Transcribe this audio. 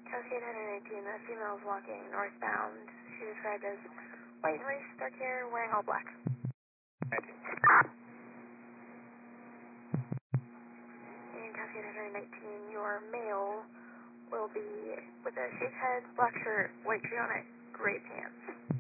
Cascade 118, the female is walking northbound. She described as white race, dark hair, wearing all black. In Cascade 119, your male will be with a shaved head, black shirt, white tree on it, gray pants.